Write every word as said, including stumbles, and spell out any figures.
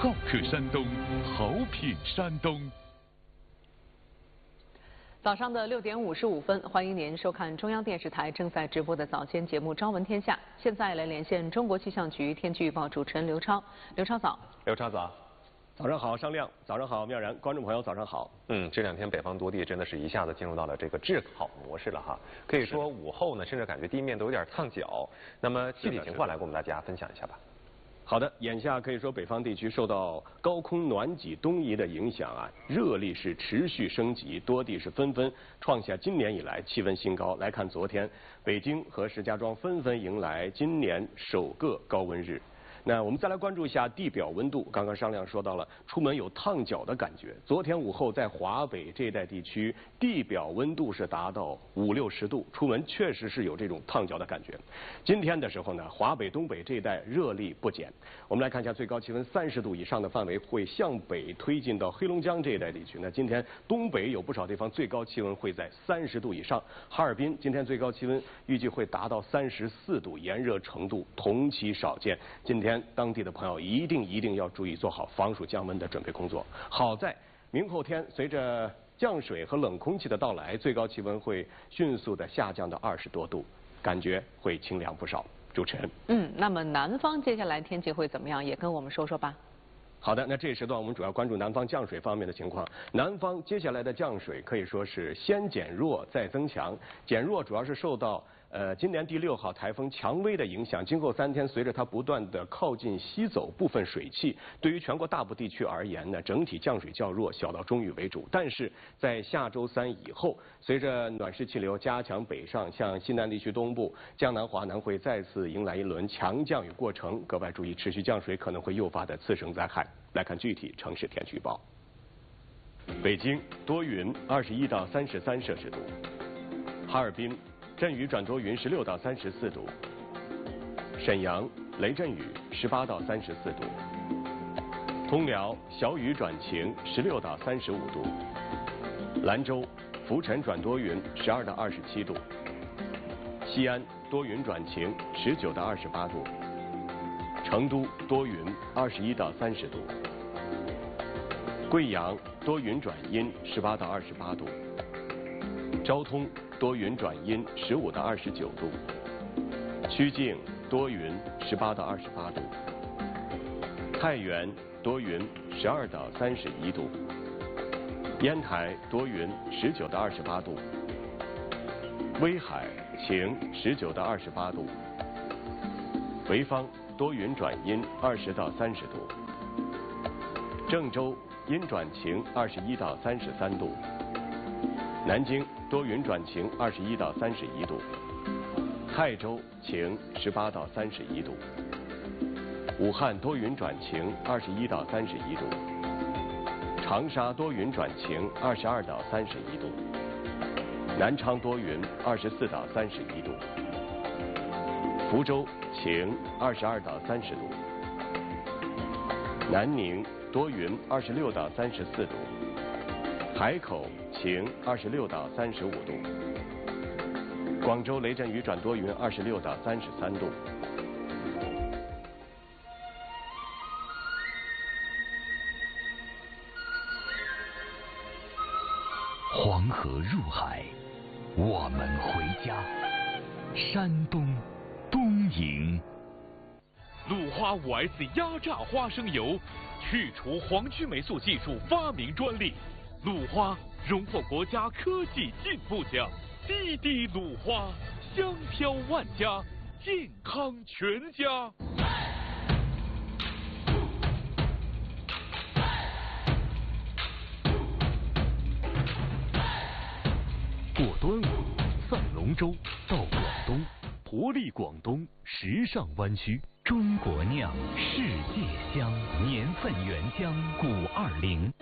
好客山东，好品山东。 早上的六点五十五分，欢迎您收看中央电视台正在直播的早间节目《朝闻天下》。现在来连线中国气象局天气预报主持人刘超。刘超早。 刘超早。早上好，商亮。早上好，妙然。观众朋友早上好。 嗯，这两天北方多地真的是一下子进入到了这个炙烤模式了哈。可以说午后呢，甚至感觉地面都有点烫脚。那么具体情况来跟我们大家分享一下吧。 好的，眼下可以说北方地区受到高空暖挤东移的影响啊，热力是持续升级，多地是纷纷创下今年以来气温新高。来看昨天，北京和石家庄纷纷迎来今年首个高温日。那我们再来关注一下地表温度。刚刚商量说到了，出门有烫脚的感觉。昨天午后在华北这一带地区，地表温度是达到五六十度，出门确实是有这种烫脚的感觉。今天的时候呢，华北、东北这一带热力不减。我们来看一下最高气温三十度以上的范围会向北推进到黑龙江这一带地区。那今天东北有不少地方最高气温会在三十度以上。哈尔滨今天最高气温预计会达到三十四度，炎热程度同期少见。今天当地的朋友一定一定要注意做好防暑降温的准备工作。好在明后天随着降水和冷空气的到来，最高气温会迅速的下降到二十多度，感觉会清凉不少。主持人， 嗯，那么南方接下来天气会怎么样？也跟我们说说吧。 好的，那这一时段我们主要关注南方降水方面的情况。南方接下来的降水可以说是先减弱再增强，减弱主要是受到呃今年第六号台风蔷薇的影响。今后三天随着它不断的靠近西走，部分水汽对于全国大部地区而言呢，整体降水较弱，小到中雨为主。但是在下周三以后，随着暖湿气流加强北上，像西南地区东部、江南、华南会再次迎来一轮强降雨过程，格外注意持续降水可能会诱发的次生灾害。来看具体城市天气预报。北京多云，二十一到三十三摄氏度；哈尔滨阵雨转多云，十六到三十四度；沈阳雷阵雨，十八到三十四度；通辽小雨转晴，十六到三十五度；兰州浮尘转多云，十二到二十七度；西安多云转晴，十九到二十八度；成都多云，二十一到三十度；贵阳多云转阴，十八到二十八度；昭通多云转阴，十五到二十九度；曲靖多云，十八到二十八度；太原多云，十二到三十一度；烟台多云，十九到二十八度；威海晴，十九到二十八度；潍坊多云转阴，二十到三十度；郑州阴转晴，二十一到三十三度；南京多云转晴，二十一到三十一度；泰州晴，十八到三十一度；武汉多云转晴，二十一到三十一度；长沙多云转晴，二十二到三十一度；南昌多云，二十四到三十一度；福州晴，二十二到三十度；南宁多云，二十六到三十四度；海口晴，二十六到三十五度；广州雷阵雨转多云，二十六到三十三度。 黄河入海，我们回家。山东东营，鲁花 五 S 压榨花生油，去除黄曲霉素技术发明专利。鲁花荣获国家科技进步奖。滴滴鲁花，香飘万家，健康全家。过端午，丧龙舟，到广东，活力广东，时尚湾区。中国酿，世界香，年份原浆，古二零。